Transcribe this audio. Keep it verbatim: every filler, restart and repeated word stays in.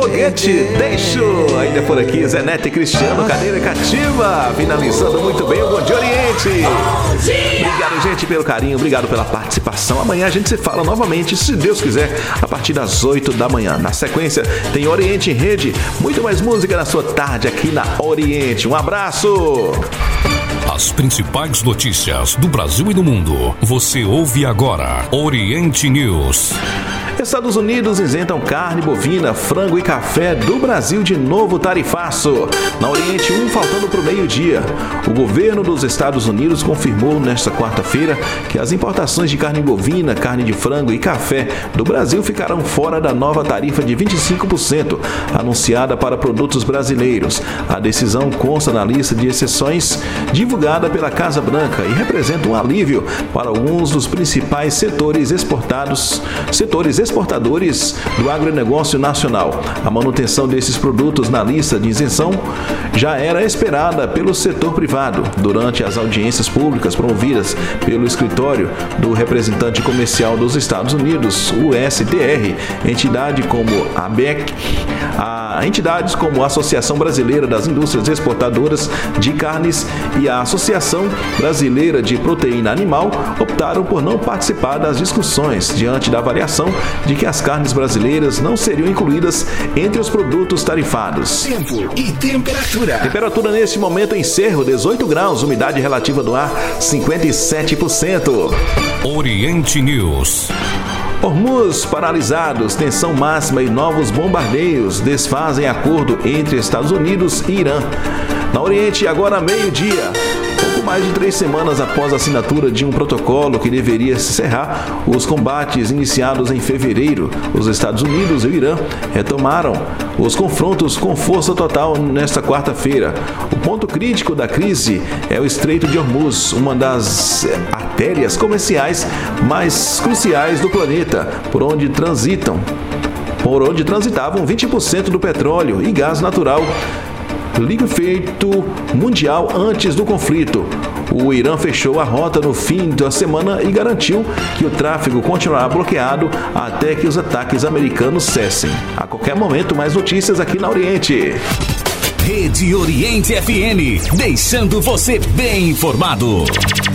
foguete, deixo. Ainda por aqui, Zenete Cristiano, cadeira cativa. Finalizando muito bem o Bom Dia Oriente. Obrigado, gente, pelo carinho, obrigado pela participação. Amanhã a gente se fala novamente, se Deus quiser, a partir das oito da manhã. Na sequência, tem Oriente em Rede, muito mais música na sua tarde aqui na Oriente. Um abraço! As principais notícias do Brasil e do mundo, você ouve agora. Oriente News. Estados Unidos isentam carne bovina, frango e café do Brasil de novo tarifaço. Na Oriente, um faltando para o meio-dia. O governo dos Estados Unidos confirmou nesta quarta-feira que as importações de carne bovina, carne de frango e café do Brasil ficarão fora da nova tarifa de vinte e cinco por cento, anunciada para produtos brasileiros. A decisão consta na lista de exceções divulgada pela Casa Branca e representa um alívio para alguns dos principais setores exportados, setores exportadores do agronegócio nacional. A manutenção desses produtos na lista de isenção já era esperada pelo setor privado. Durante as audiências públicas promovidas pelo escritório do representante comercial dos Estados Unidos, o S T R, entidade como a B E C, a entidades como a Associação Brasileira das Indústrias Exportadoras de Carnes e a Associação Brasileira de Proteína Animal optaram por não participar das discussões diante da avaliação de que as carnes brasileiras não seriam incluídas entre os produtos tarifados. Tempo e temperatura. Temperatura neste momento em Cerro, dezoito graus, umidade relativa do ar, cinquenta e sete por cento. Oriente News. Hormuz paralisados, tensão máxima e novos bombardeios desfazem acordo entre Estados Unidos e Irã. Na Oriente, agora meio-dia. Pouco mais de três semanas após a assinatura de um protocolo que deveria encerrar os combates iniciados em fevereiro, os Estados Unidos e o Irã retomaram os confrontos com força total nesta quarta-feira. O ponto crítico da crise é o Estreito de Hormuz, uma das artérias comerciais mais cruciais do planeta, por onde transitam, por onde transitavam vinte por cento do petróleo e gás natural liquefeito mundial antes do conflito. O Irã fechou a rota no fim da semana e garantiu que o tráfego continuará bloqueado até que os ataques americanos cessem. A qualquer momento, mais notícias aqui na Oriente. Rede Oriente F M, deixando você bem informado.